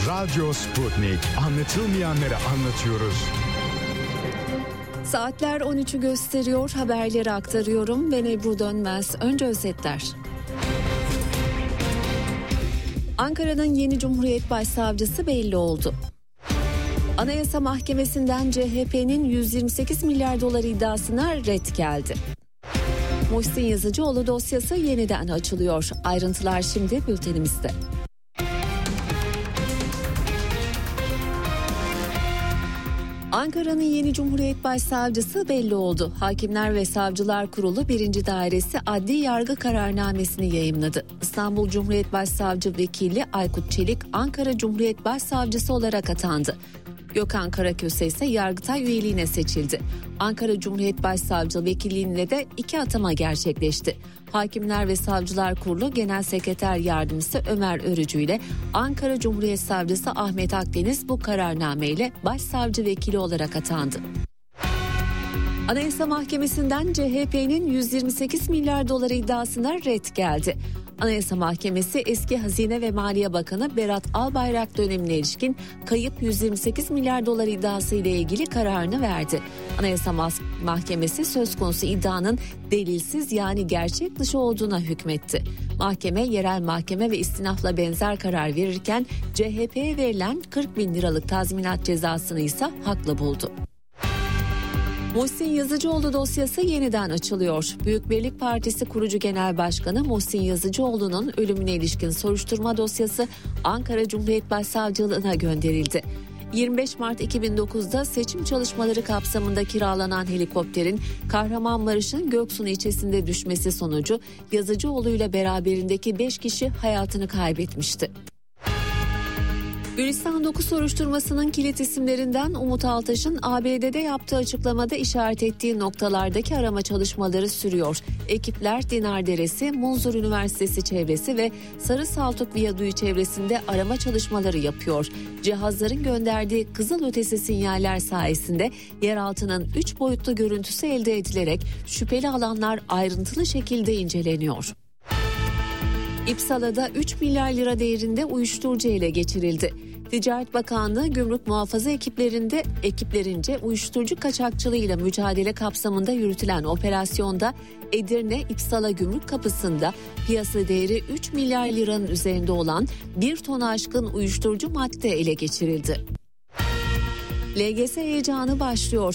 Radyo Sputnik. Anlatılmayanları anlatıyoruz. Saatler 13'ü gösteriyor. Haberleri aktarıyorum. Ben Ebru Dönmez. Önce özetler. Ankara'nın yeni Cumhuriyet Başsavcısı belli oldu. Anayasa Mahkemesi'nden CHP'nin 128 milyar dolar iddiasına ret geldi. Muhsin Yazıcıoğlu dosyası yeniden açılıyor. Ayrıntılar şimdi bültenimizde. Ankara'nın yeni Cumhuriyet Başsavcısı belli oldu. Hakimler ve Savcılar Kurulu 1. Dairesi Adli Yargı Kararnamesini yayımladı. İstanbul Cumhuriyet Başsavcı Vekili Aykut Çelik Ankara Cumhuriyet Başsavcısı olarak atandı. Gökhan Karaköse ise Yargıtay üyeliğine seçildi. Ankara Cumhuriyet Başsavcı Vekilliğine de 2 atama gerçekleşti. Hakimler ve Savcılar Kurulu Genel Sekreter Yardımcısı Ömer Örücü ile Ankara Cumhuriyet Savcısı Ahmet Akdeniz bu kararnameyle Başsavcı Vekili olarak atandı. Anayasa Mahkemesi'nden CHP'nin 128 milyar dolar iddiasına ret geldi. Anayasa Mahkemesi eski Hazine ve Maliye Bakanı Berat Albayrak dönemine ilişkin kayıp 128 milyar dolar iddiası ile ilgili kararını verdi. Anayasa Mahkemesi söz konusu iddianın delilsiz yani gerçek dışı olduğuna hükmetti. Mahkeme yerel mahkeme ve istinafla benzer karar verirken CHP'ye verilen 40 bin liralık tazminat cezasını ise haklı buldu. Muhsin Yazıcıoğlu dosyası yeniden açılıyor. Büyük Birlik Partisi kurucu genel başkanı Muhsin Yazıcıoğlu'nun ölümüne ilişkin soruşturma dosyası Ankara Cumhuriyet Başsavcılığına gönderildi. 25 Mart 2009'da seçim çalışmaları kapsamında kiralanan helikopterin Kahramanmaraş'ın Göksun ilçesinde düşmesi sonucu Yazıcıoğlu ile beraberindeki 5 kişi hayatını kaybetmişti. Gülistan 9 soruşturmasının kilit isimlerinden Umut Altaş'ın ABD'de yaptığı açıklamada işaret ettiği noktalardaki arama çalışmaları sürüyor. Ekipler Dinar Deresi, Munzur Üniversitesi çevresi ve Sarı Saltuk Viyadüğü çevresinde arama çalışmaları yapıyor. Cihazların gönderdiği kızılötesi sinyaller sayesinde yeraltının 3 boyutlu görüntüsü elde edilerek şüpheli alanlar ayrıntılı şekilde inceleniyor. İpsala'da 3 milyar lira değerinde uyuşturucu ele geçirildi. Ticaret Bakanlığı Gümrük Muhafaza ekiplerince uyuşturucu kaçakçılığıyla mücadele kapsamında yürütülen operasyonda Edirne İpsala Gümrük Kapısı'nda piyasa değeri 3 milyar liranın üzerinde olan 1 tona aşkın uyuşturucu madde ele geçirildi. LGS heyecanı başlıyor.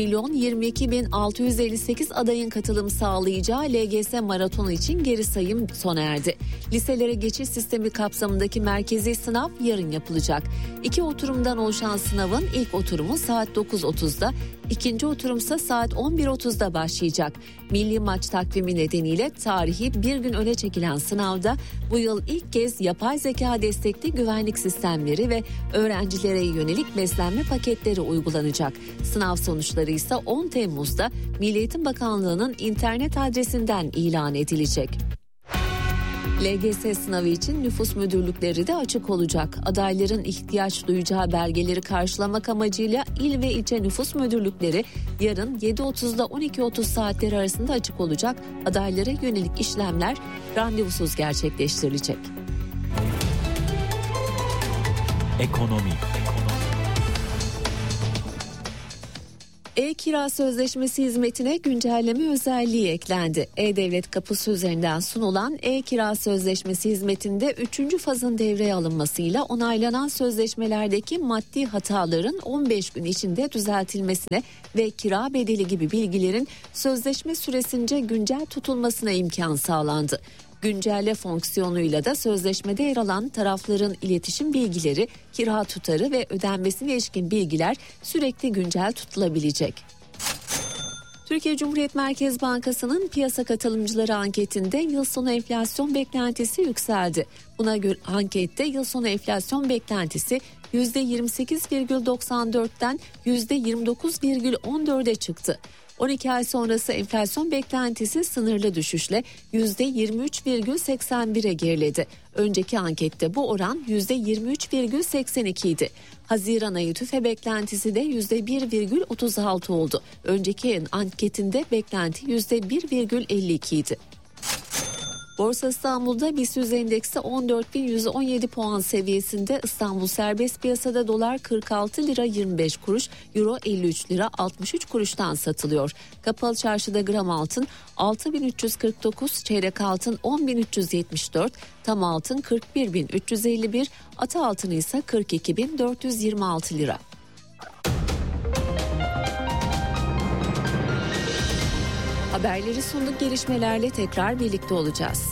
1.022.658 adayın katılım sağlayacağı LGS maratonu için geri sayım sona erdi. Liselere geçiş sistemi kapsamındaki merkezi sınav yarın yapılacak. 2 oturumdan oluşan sınavın ilk oturumu saat 9.30'da, ikinci oturumsa saat 11.30'da başlayacak. Milli maç takvimi nedeniyle tarihi bir gün öne çekilen sınavda bu yıl ilk kez yapay zeka destekli güvenlik sistemleri ve öğrencilere yönelik beslenme paketleri uygulanacak. Sınav sonuçları ise 10 Temmuz'da Milli Eğitim Bakanlığı'nın internet adresinden ilan edilecek. LGS sınavı için nüfus müdürlükleri de açık olacak. Adayların ihtiyaç duyacağı belgeleri karşılamak amacıyla il ve ilçe nüfus müdürlükleri yarın 7.30 ile 12.30 saatleri arasında açık olacak. Adaylara yönelik işlemler randevusuz gerçekleştirilecek. Ekonomi. E-Kira Sözleşmesi hizmetine güncelleme özelliği eklendi. E-Devlet kapısı üzerinden sunulan E-Kira Sözleşmesi hizmetinde 3. fazın devreye alınmasıyla onaylanan sözleşmelerdeki maddi hataların 15 gün içinde düzeltilmesine ve kira bedeli gibi bilgilerin sözleşme süresince güncel tutulmasına imkan sağlandı. Güncelle fonksiyonuyla da sözleşmede yer alan tarafların iletişim bilgileri, kira tutarı ve ödenmesine ilişkin bilgiler sürekli güncel tutulabilecek. Türkiye Cumhuriyet Merkez Bankası'nın piyasa katılımcıları anketinde yıl sonu enflasyon beklentisi yükseldi. Buna göre ankette yıl sonu enflasyon beklentisi %28,94'ten %29,14'e çıktı. 12 ay sonrası enflasyon beklentisi sınırlı düşüşle %23,81'e geriledi. Önceki ankette bu oran %23,82 idi. Haziran ayı tüfe beklentisi de %1,36 oldu. Önceki ayın anketinde beklenti %1,52 idi. Borsa İstanbul'da BIST 100 endeksi 14.117 puan seviyesinde. İstanbul serbest piyasada dolar 46 lira 25 kuruş, euro 53 lira 63 kuruştan satılıyor. Kapalı çarşıda gram altın 6.349, çeyrek altın 10.374, tam altın 41.351, ata altını ise 42.426 lira. Haberleri sunduk, gelişmelerle tekrar birlikte olacağız.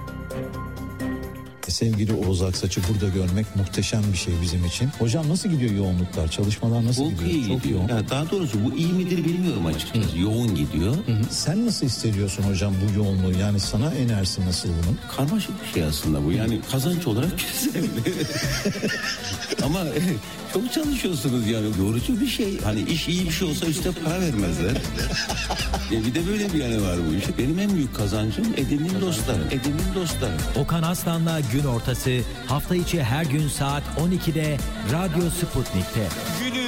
Sevgili Oğuz Aksaç'ı burada görmek muhteşem bir şey bizim için. Hocam nasıl gidiyor yoğunluklar? Çalışmalar nasıl gidiyor? İyi Çok gidiyor. yoğun. Ya daha doğrusu bu iyi midir bilmiyorum açıkçası. Yoğun gidiyor. Sen nasıl hissediyorsun hocam bu yoğunluğu? Yani sana enerjisi nasıl bunun? Karmaşık bir şey aslında bu. Yani kazanç olarak güzel. Ama çok çalışıyorsunuz yani. Yorucu bir şey. Hani iş iyi bir şey olsa üstte para vermezler. Bir de böyle bir yanı var bu iş. Benim en büyük kazancım edindiğim dostlarım. Okan Aslan'la Gün Ortası hafta içi her gün saat 12'de Radyo Sputnik'te.